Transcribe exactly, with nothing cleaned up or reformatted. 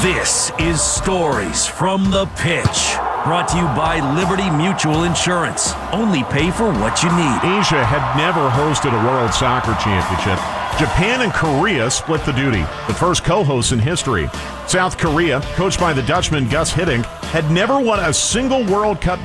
This is Stories from the Pitch, brought to you by Liberty Mutual Insurance. Only pay for what you need. Asia had never hosted a World Soccer Championship. Japan and Korea split the duty, the first co-hosts in history. South Korea, coached by the Dutchman Gus Hiddink, had never won a single World Cup